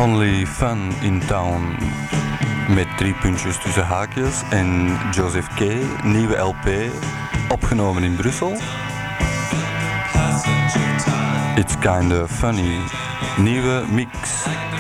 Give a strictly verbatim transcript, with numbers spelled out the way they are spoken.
Only Fun in Town. Met drie puntjes tussen haakjes en Joseph K. Nieuwe L P, opgenomen in Brussel. It's Kinda Funny. Nieuwe mix.